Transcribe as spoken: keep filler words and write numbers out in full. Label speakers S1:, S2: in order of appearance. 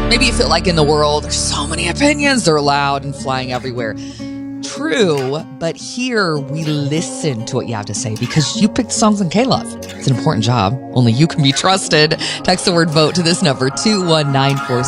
S1: Maybe you feel like in the world, there's so many opinions, they're loud and flying everywhere. True, but here we listen to what you have to say because you picked songs on K-Love. It's an important job. Only you can be trusted. Text the word VOTE to this number, two one nine four